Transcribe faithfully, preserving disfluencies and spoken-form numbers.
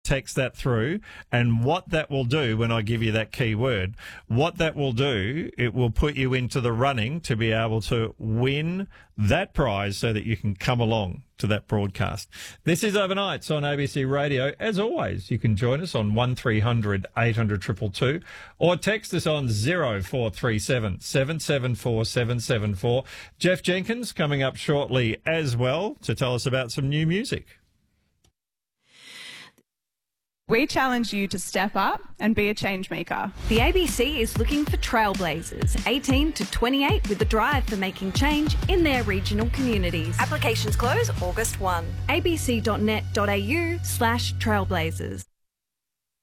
text that through. And what that will do when I give you that keyword, what that will do, it will put you into the running to be able to win that prize so that you can come along to that broadcast. This is Overnights on A B C Radio. As always, you can join us on one three hundred eight hundred two two two or text us on zero four three seven seven seven four seven seven four. Jeff Jenkins coming up shortly as well to tell us about some new music. We challenge you to step up and be a change maker. The A B C is looking for trailblazers, eighteen to twenty-eight, with a drive for making change in their regional communities. Applications close August first. abc.net.au slash trailblazers.